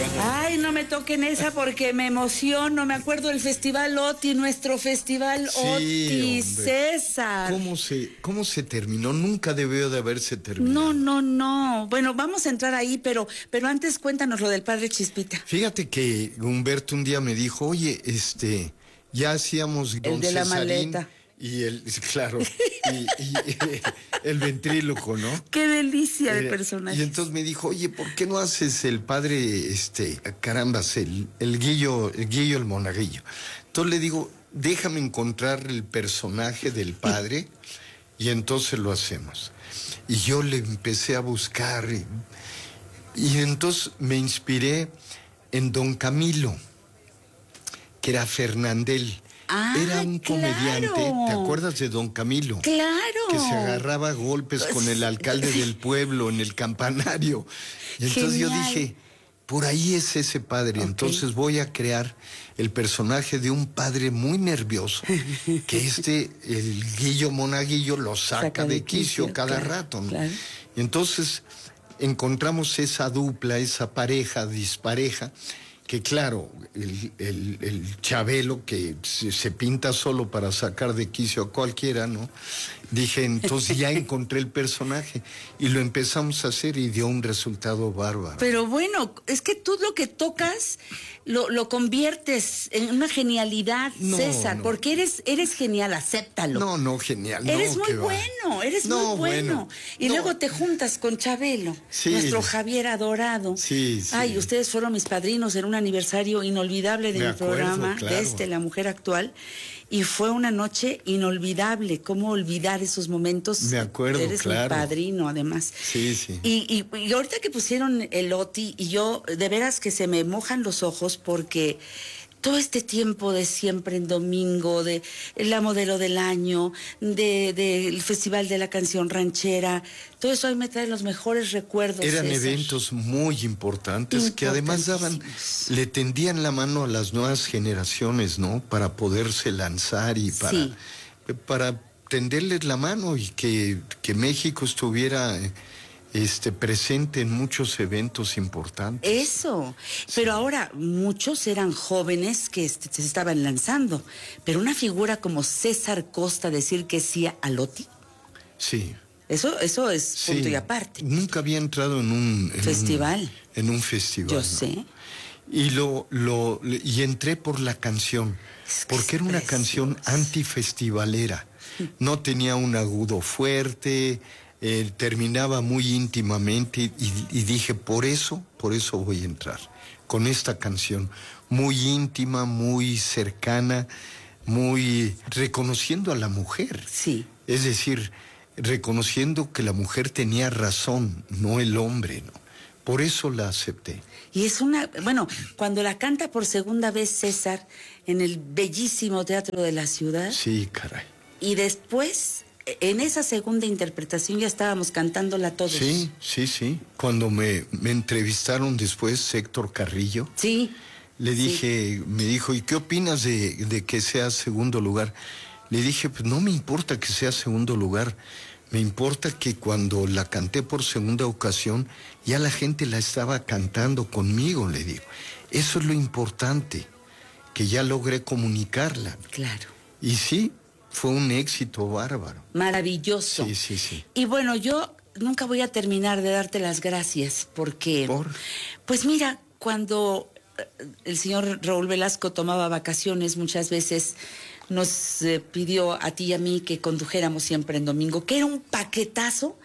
Ay, no me toquen esa porque me emociono. Me acuerdo del Festival OTI, nuestro Festival OTI, César. ¿Cómo se terminó? Nunca debió de haberse terminado. No. Bueno, vamos a entrar ahí, pero antes cuéntanos lo del padre Chispita. Fíjate que Humberto un día me dijo, oye, ya hacíamos Don El de la Cesarín maleta. y claro, y el ventríloco, ¿no? Qué delicia de personaje. Y entonces me dijo, oye, ¿por qué no haces el padre, carambas, el Guillo el monaguillo? Entonces le digo, déjame encontrar el personaje del padre y entonces lo hacemos. Y yo le empecé a buscar y entonces me inspiré en Don Camilo, que era Fernandel. Era un comediante, ¿te acuerdas de Don Camilo? Claro. Que se agarraba a golpes con el alcalde del pueblo en el campanario. Y entonces yo dije, por ahí es ese padre. Okay. Entonces voy a crear el personaje de un padre muy nervioso, que el Guillo Monaguillo lo saca de quicio cada rato, ¿no? Claro. Y entonces encontramos esa dupla, esa pareja dispareja, que claro, el Chabelo que se pinta solo para sacar de quicio a cualquiera, ¿no? Dije, entonces ya encontré el personaje y lo empezamos a hacer y dio un resultado bárbaro. Pero bueno, es que tú lo que tocas lo conviertes en una genialidad, César, porque eres genial, acéptalo. No, genial. Eres muy bueno, muy bueno. Y luego te juntas con Chabelo, nuestro Javier adorado. Sí. Ay, ustedes fueron mis padrinos en un aniversario inolvidable de mi programa, claro, de La Mujer Actual. Y fue una noche inolvidable. ¿Cómo olvidar esos momentos? Me acuerdo, Eres mi padrino, además. Sí. Y ahorita que pusieron el OTI, y yo, de veras que se me mojan los ojos, porque todo este tiempo de Siempre en Domingo, de la Modelo del Año, del Festival de la Canción Ranchera, todo eso a mí me trae los mejores recuerdos. Eran eventos muy importantes que además le tendían la mano a las nuevas generaciones, ¿no? Para poderse lanzar y para tenderles la mano y que México estuviera presente en muchos eventos importantes. Eso, pero ahora muchos eran jóvenes que se estaban lanzando, pero una figura como César Costa decir que sí a Loti. Sí. Eso es punto y aparte. Nunca había entrado en un festival. En un festival. Yo ¿no? sé. Y entré por la canción, porque era una canción antifestivalera. No tenía un agudo fuerte, terminaba muy íntimamente y dije, por eso voy a entrar con esta canción, muy íntima, muy cercana, muy reconociendo a la mujer. Sí. Es decir, reconociendo que la mujer tenía razón, no el hombre, ¿no? Por eso la acepté. Y cuando la canta por segunda vez César en el bellísimo Teatro de la Ciudad. Sí, caray. Y después, en esa segunda interpretación ya estábamos cantándola todos. Sí. Cuando me entrevistaron después Héctor Carrillo. Sí. Le dije, me dijo, ¿y qué opinas de que sea segundo lugar? Le dije, pues no me importa que sea segundo lugar. Me importa que cuando la canté por segunda ocasión, ya la gente la estaba cantando conmigo, le digo. Eso es lo importante, que ya logré comunicarla. Claro. Y sí, fue un éxito bárbaro. Maravilloso. Sí. Y bueno, yo nunca voy a terminar de darte las gracias, porque... Pues mira, cuando el señor Raúl Velasco tomaba vacaciones, muchas veces nos pidió a ti y a mí que condujéramos Siempre en Domingo, que era un paquetazo,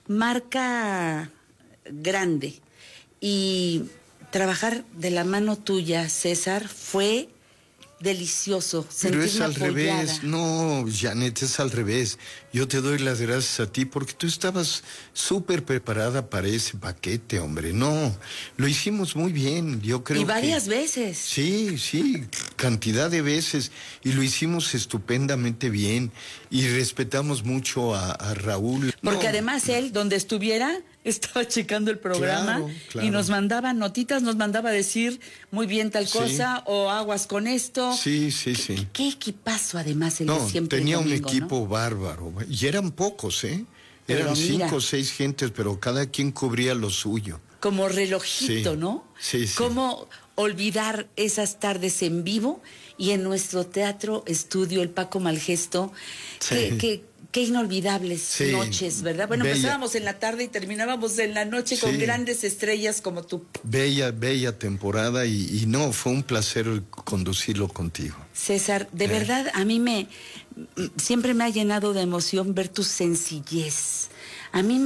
marca grande. Y trabajar de la mano tuya, César, fue delicioso. Pero es al apoyada. revés. No, Janet, es al revés. Yo te doy las gracias a ti porque tú estabas súper preparada para ese paquete, hombre. No, lo hicimos muy bien, yo creo. Y varias veces. Sí, cantidad de veces. Y lo hicimos estupendamente bien. Y respetamos mucho a Raúl. Porque además él, donde estuviera, estaba checando el programa. Claro. Y nos mandaba notitas, nos mandaba decir muy bien tal cosa o aguas con esto. Sí. ¿Qué equipazo además el de Siempre tenía en Domingo, un equipo bárbaro. Y eran pocos, Eran 5 o 6 gentes, pero cada quien cubría lo suyo. como relojito, sí, ¿no? Sí, sí. Cómo olvidar esas tardes en vivo y en nuestro teatro estudio, el Paco Malgesto, Sí. qué inolvidables Sí, noches, ¿verdad? Bueno, bella. empezábamos en la tarde y terminábamos en la noche con Sí. grandes estrellas como tú. Bella temporada y no, fue un placer conducirlo contigo. César, de verdad, a mí siempre me ha llenado de emoción ver tu sencillez. A mí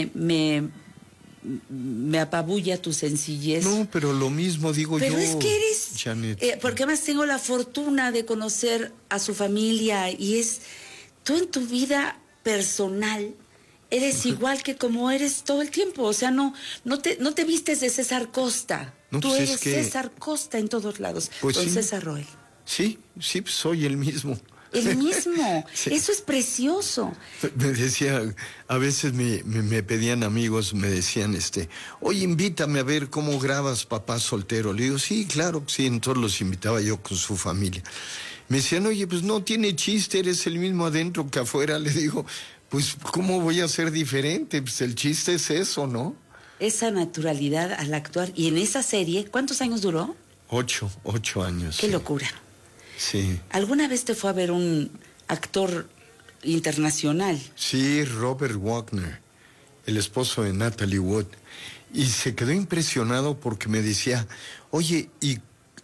me apabulla tu sencillez. No, pero lo mismo digo Pero yo, es que eres, Janet. porque además tengo la fortuna de conocer a su familia y tú en tu vida personal eres igual que como eres todo el tiempo, o sea, no te vistes de César Costa, No, tú pues eres es que- César Costa en todos lados, Pues don sí. César Roel. Sí, pues soy el mismo. El mismo, Sí. eso es precioso. Me decía, a veces me pedían amigos, me decían, oye, invítame a ver cómo grabas Papá Soltero. Le digo, sí, claro, sí, entonces los invitaba yo con su familia. Me decían, oye, pues no tiene chiste, eres el mismo adentro que afuera. Le digo, pues, ¿cómo voy a ser diferente? Pues el chiste es eso, ¿no? Esa naturalidad al actuar. Y en esa serie, ¿cuántos años duró? 8 años. Qué sí. locura. Sí. ¿Alguna vez te fue a ver un actor internacional? Sí, Robert Wagner, el esposo de Natalie Wood. Y se quedó impresionado porque me decía, oye, ¿y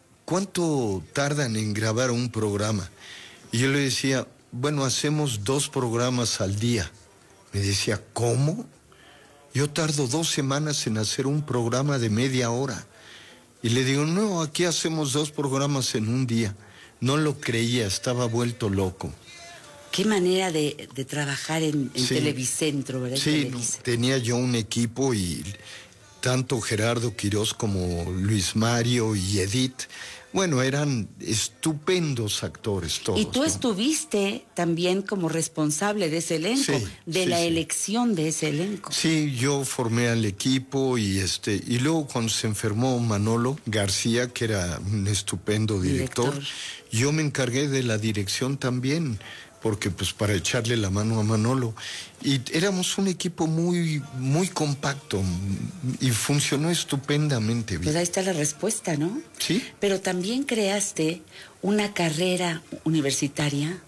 cuánto tardan en grabar un programa? Y yo le decía, bueno, hacemos 2 programas al día. Me decía, ¿cómo? Yo tardo 2 semanas en hacer un programa de media hora. Y le digo, no, aquí hacemos 2 programas en un día. No lo creía, estaba vuelto loco. Qué manera de trabajar en Sí. Televicentro, ¿verdad? En Sí, Televisa. tenía yo un equipo y tanto Gerardo Quirós como Luis Mario y Edith, bueno, eran estupendos actores todos. Y tú ¿no? estuviste también como responsable de ese elenco, Sí, de sí, la sí. elección de ese elenco. Sí, yo formé al equipo y luego cuando se enfermó Manolo García, que era un estupendo director, yo me encargué de la dirección también, porque pues para echarle la mano a Manolo. Y éramos un equipo muy compacto y funcionó estupendamente bien. Pues ahí está la respuesta, ¿no? Sí. Pero también creaste una carrera universitaria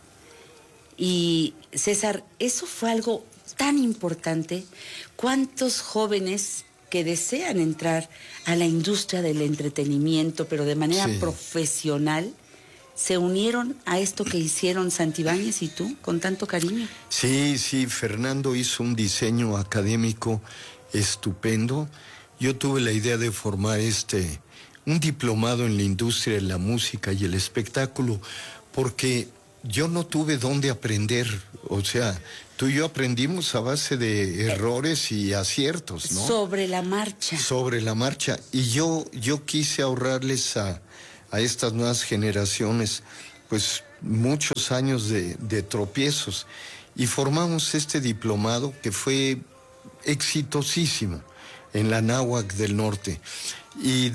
y, César, eso fue algo tan importante. ¿Cuántos jóvenes que desean entrar a la industria del entretenimiento, pero de manera Sí. profesional, se unieron a esto que hicieron Santibáñez y tú con tanto cariño? Sí, Fernando hizo un diseño académico estupendo. Yo tuve la idea de formar un diplomado en la industria de la música y el espectáculo, porque yo no tuve dónde aprender. O sea, tú y yo aprendimos a base de errores y aciertos, ¿no? Sobre la marcha. Sobre la marcha. Y yo quise ahorrarles a estas nuevas generaciones, pues, muchos años de tropiezos. Y formamos este diplomado que fue exitosísimo en la Anáhuac del Norte. Y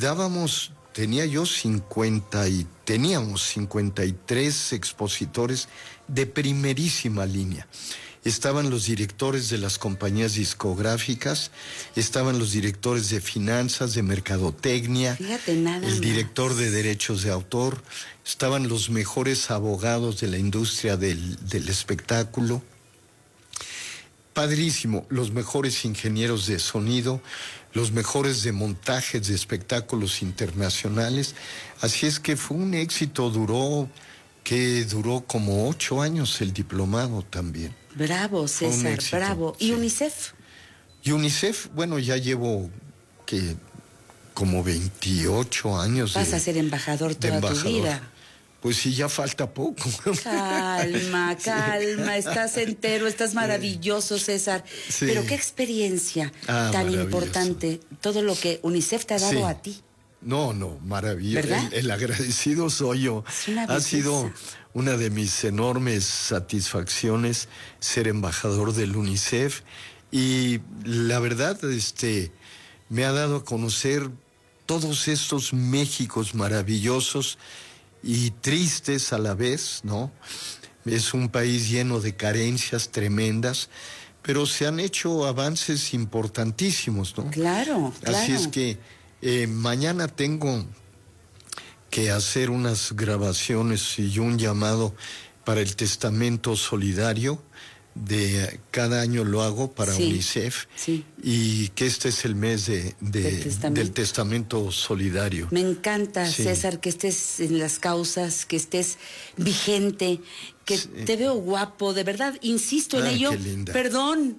teníamos 53 expositores de primerísima línea. Estaban los directores de las compañías discográficas, estaban los directores de finanzas, de mercadotecnia, el director de derechos de autor, estaban los mejores abogados de la industria del espectáculo. Padrísimo, los mejores ingenieros de sonido, los mejores de montajes de espectáculos internacionales. Así es que fue un éxito, duró como 8 años el diplomado también. Bravo, César, bravo. ¿Y sí. UNICEF? Y UNICEF, bueno, ya llevo como 28 años. Vas a ser embajador toda tu vida. Pues sí, ya falta poco. Calma, estás entero, estás maravilloso, César. Sí. Pero qué experiencia tan importante, todo lo que UNICEF te ha dado a ti. No, maravilloso. ¿Verdad? El agradecido soy yo. Ha sido una de mis enormes satisfacciones ser embajador del UNICEF y la verdad, me ha dado a conocer todos estos Méxicos maravillosos y tristes a la vez, ¿no? Es un país lleno de carencias tremendas, pero se han hecho avances importantísimos, ¿no? Claro, claro. Así es que mañana tengo que hacer unas grabaciones y un llamado para el testamento solidario. Cada año lo hago para UNICEF, y que este es el mes del testamento solidario. Me encanta, César, que estés en las causas, que estés vigente, que te veo guapo, de verdad, insisto en ello. Qué linda. Perdón.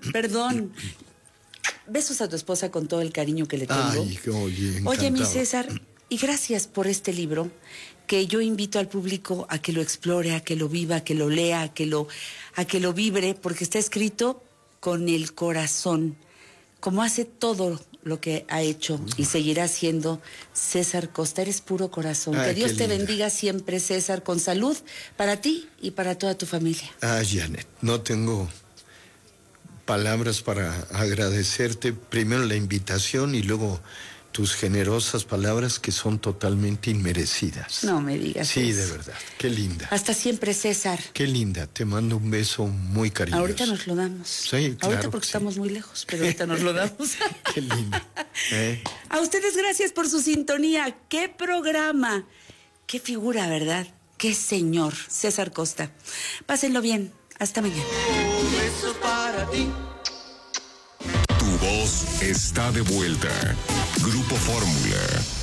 Besos a tu esposa con todo el cariño que le tengo. Ay, oye, mi César, y gracias por este libro, que yo invito al público a que lo explore, a que lo viva, a que lo lea, a que lo vibre, porque está escrito con el corazón, como hace todo lo que ha hecho y seguirá haciendo César Costa. Eres puro corazón. Que Dios te bendiga siempre, César, con salud para ti y para toda tu familia. Janet, no tengo palabras para agradecerte. Primero la invitación y luego tus generosas palabras, que son totalmente inmerecidas. No me digas Sí, eso. de verdad. Qué linda. Hasta siempre, César. Qué linda. Te mando un beso muy cariñoso. Ahorita nos lo damos. Sí, claro. Ahorita porque estamos muy lejos, pero ahorita nos lo damos. Qué linda. A ustedes gracias por su sintonía. ¡Qué programa! ¡Qué figura, verdad! ¡Qué señor! César Costa. Pásenlo bien. Hasta mañana. Un beso para ti. Tu voz está de vuelta. Grupo Fórmula.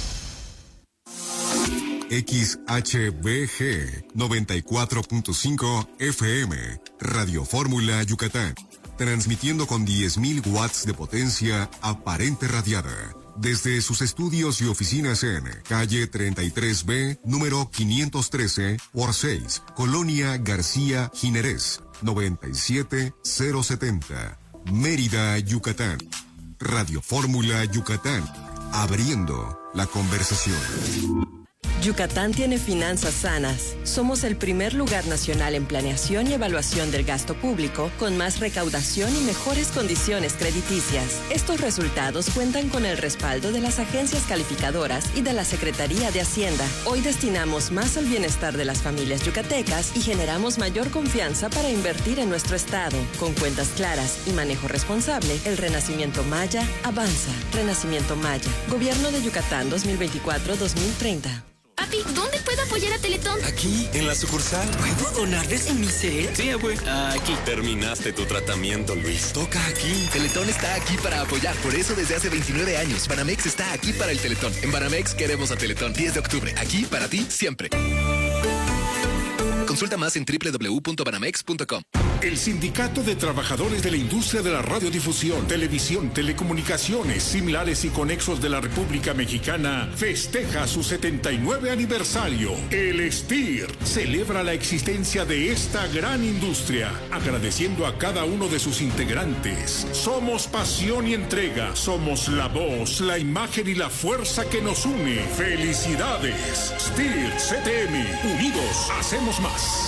XHBG 94.5 FM. Radio Fórmula Yucatán. Transmitiendo con 10.000 watts de potencia aparente radiada. Desde sus estudios y oficinas en calle 33B, número 513 por 6, Colonia García Jiménez, 97070, Mérida, Yucatán. Radio Fórmula Yucatán, abriendo la conversación. Yucatán tiene finanzas sanas. Somos el primer lugar nacional en planeación y evaluación del gasto público, con más recaudación y mejores condiciones crediticias. Estos resultados cuentan con el respaldo de las agencias calificadoras y de la Secretaría de Hacienda. Hoy destinamos más al bienestar de las familias yucatecas y generamos mayor confianza para invertir en nuestro estado. Con cuentas claras y manejo responsable, el Renacimiento Maya avanza. Renacimiento Maya. Gobierno de Yucatán 2024-2030. Papi, ¿dónde puedo apoyar a Teletón? Aquí, en la sucursal. ¿Puedo donarles en mi cel? Sí, abue. Aquí. Terminaste tu tratamiento, Luis. Toca aquí. Teletón está aquí para apoyar. Por eso desde hace 29 años, Banamex está aquí para el Teletón. En Banamex queremos a Teletón. 10 de octubre. Aquí para ti, siempre. Consulta más en www.banamex.com. El Sindicato de Trabajadores de la Industria de la Radiodifusión, Televisión, Telecomunicaciones, Similares y Conexos de la República Mexicana festeja su 79 aniversario. El STIR celebra la existencia de esta gran industria, agradeciendo a cada uno de sus integrantes. Somos pasión y entrega, somos la voz, la imagen y la fuerza que nos une. ¡Felicidades! STIR CTM, unidos hacemos más.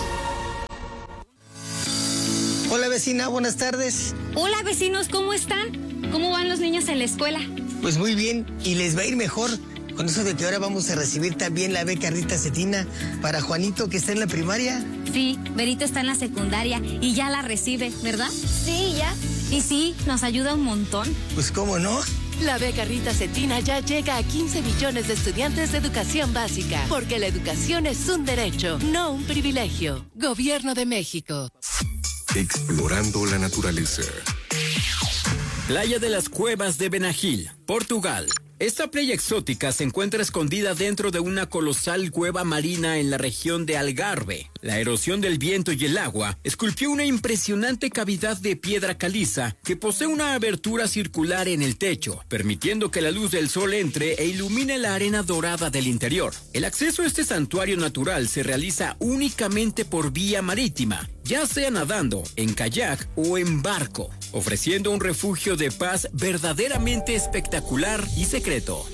Hola vecina, buenas tardes. Hola vecinos, ¿cómo están? ¿Cómo van los niños en la escuela? Pues muy bien, y les va a ir mejor con eso de que ahora vamos a recibir también la beca Rita Cetina para Juanito, que está en la primaria. Sí, Berito está en la secundaria y ya la recibe, ¿verdad? Sí, ya. Y sí, nos ayuda un montón. Pues cómo no. La beca Rita Cetina ya llega a 15 millones de estudiantes de educación básica, porque la educación es un derecho, no un privilegio. Gobierno de México. Explorando la naturaleza. Playa de las Cuevas de Benagil, Portugal. Esta playa exótica se encuentra escondida dentro de una colosal cueva marina en la región de Algarve. La erosión del viento y el agua esculpió una impresionante cavidad de piedra caliza que posee una abertura circular en el techo, permitiendo que la luz del sol entre e ilumine la arena dorada del interior. El acceso a este santuario natural se realiza únicamente por vía marítima, ya sea nadando, en kayak o en barco, ofreciendo un refugio de paz verdaderamente espectacular y secreto.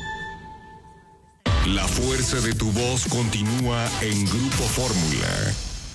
La fuerza de tu voz continúa en Grupo Fórmula.